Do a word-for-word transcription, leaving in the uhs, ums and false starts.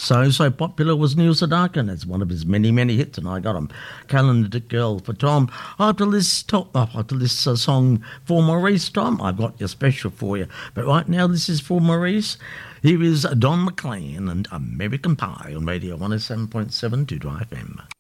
So So Popular was Neil Sedaka. It's one of his many, many hits, and I got him. Calendar Girl for Tom. After this, top, after this uh, song for Maurice, Tom, I've got your special for you. But right now, this is for Maurice. Here is Don McLean and American Pie on Radio one oh seven point seven Doodle F M.